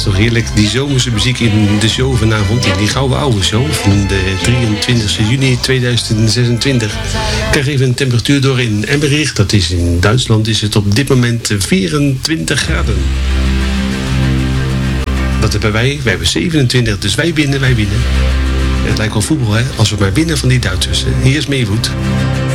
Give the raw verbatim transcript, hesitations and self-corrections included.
toch heerlijk. Die zomerse muziek in de show vanavond. In die gouden oude show van de drieëntwintigste juni tweeduizend zesentwintig. Ik krijg even een temperatuur door in Emmerich. Dat is in Duitsland is het op dit moment vierentwintig graden. Wat hebben wij? Wij hebben zevenentwintig, dus wij winnen, wij winnen. Het lijkt wel voetbal, hè? Als we maar winnen van die Duitsers. Hier is Maywood.